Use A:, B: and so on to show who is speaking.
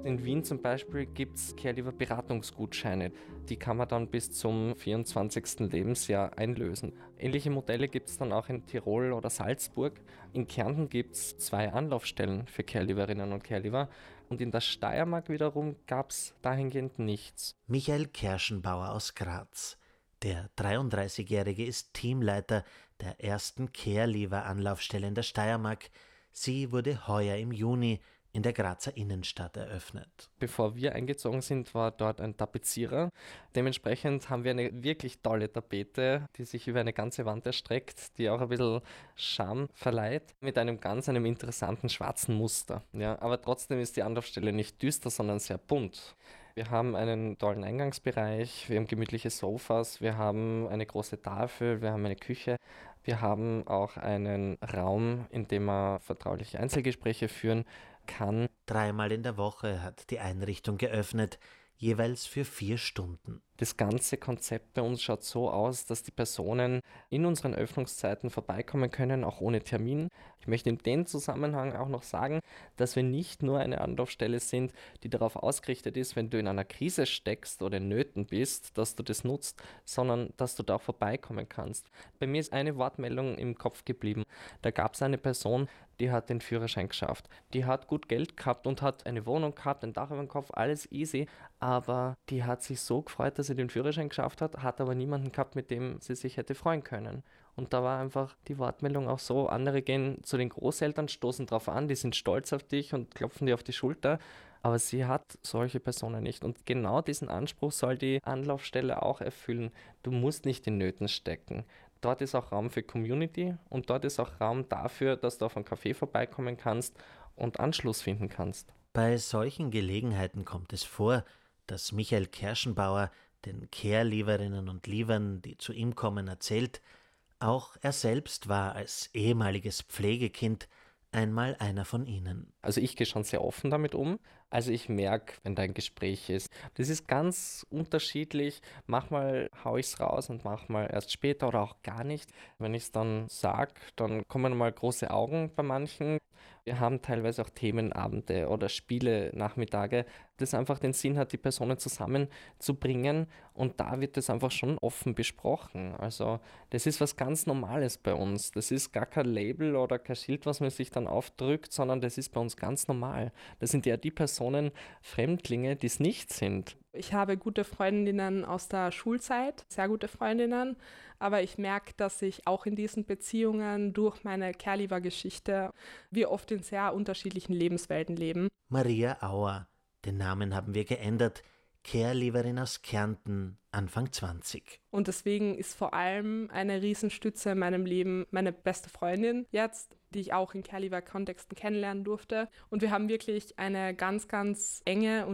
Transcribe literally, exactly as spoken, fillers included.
A: In Wien zum Beispiel gibt es Care-Leaver-Beratungsgutscheine. Die kann man dann bis zum vierundzwanzigsten Lebensjahr einlösen. Ähnliche Modelle gibt es dann auch in Tirol oder Salzburg. In Kärnten gibt es zwei Anlaufstellen für Care-Leaverinnen und Care-Leaver. Und in der Steiermark wiederum gab es dahingehend nichts.
B: Michael Kerschenbauer aus Graz. Der dreiunddreißigjährige ist Teamleiter der ersten Care-Leaver-Anlaufstelle in der Steiermark. Sie wurde heuer im Juni in der Grazer Innenstadt eröffnet.
A: Bevor wir eingezogen sind, war dort ein Tapezierer. Dementsprechend haben wir eine wirklich tolle Tapete, die sich über eine ganze Wand erstreckt, die auch ein bisschen Charme verleiht, mit einem ganz einem interessanten schwarzen Muster. Ja, aber trotzdem ist die Anlaufstelle nicht düster, sondern sehr bunt. Wir haben einen tollen Eingangsbereich, wir haben gemütliche Sofas, wir haben eine große Tafel, wir haben eine Küche. Wir haben auch einen Raum, in dem man vertrauliche Einzelgespräche führen kann.
B: Dreimal in der Woche hat die Einrichtung geöffnet, jeweils für vier Stunden.
A: Das ganze Konzept bei uns schaut so aus, dass die Personen in unseren Öffnungszeiten vorbeikommen können, auch ohne Termin. Ich möchte in dem Zusammenhang auch noch sagen, dass wir nicht nur eine Anlaufstelle sind, die darauf ausgerichtet ist, wenn du in einer Krise steckst oder in Nöten bist, dass du das nutzt, sondern dass du da auch vorbeikommen kannst. Bei mir ist eine Wortmeldung im Kopf geblieben. Da gab es eine Person, die hat den Führerschein geschafft. Die hat gut Geld gehabt und hat eine Wohnung gehabt, ein Dach über dem Kopf, alles easy. Aber die hat sich so gefreut, dass sie den Führerschein geschafft hat, hat aber niemanden gehabt, mit dem sie sich hätte freuen können. Und da war einfach die Wortmeldung auch so, andere gehen zu den Großeltern, stoßen drauf an, die sind stolz auf dich und klopfen dir auf die Schulter, aber sie hat solche Personen nicht. Und genau diesen Anspruch soll die Anlaufstelle auch erfüllen. Du musst nicht in Nöten stecken. Dort ist auch Raum für Community und dort ist auch Raum dafür, dass du auf einen Café vorbeikommen kannst und Anschluss finden kannst.
B: Bei solchen Gelegenheiten kommt es vor, dass Michael Kerschenbauer den Care-Leaverinnen und Leavern, die zu ihm kommen, erzählt, auch er selbst war als ehemaliges Pflegekind einmal einer von ihnen.
A: Also ich gehe schon sehr offen damit um. Also ich merke, wenn da ein Gespräch ist. Das ist ganz unterschiedlich. Manchmal haue ich es raus und manchmal erst später oder auch gar nicht. Wenn ich es dann sage, dann kommen mal große Augen bei manchen. Wir haben teilweise auch Themenabende oder Spiele-Nachmittage, das einfach den Sinn hat, die Personen zusammenzubringen. Und da wird das einfach schon offen besprochen. Also das ist was ganz Normales bei uns. Das ist gar kein Label oder kein Schild, was man sich dann aufdrückt, sondern das ist bei uns ganz normal. Das sind ja die Personen, Fremdlinge, die es nicht sind.
C: Ich habe gute Freundinnen aus der Schulzeit, sehr gute Freundinnen, aber ich merke, dass ich auch in diesen Beziehungen durch meine Care-Leaver-Geschichte wir oft in sehr unterschiedlichen Lebenswelten leben.
B: Maria Auer, den Namen haben wir geändert, Care-Leaverin aus Kärnten, Anfang zwanzig.
C: Und deswegen ist vor allem eine Riesenstütze in meinem Leben meine beste Freundin jetzt, die ich auch in Care-Leaver-Kontexten kennenlernen durfte. Und wir haben wirklich eine ganz, ganz enge und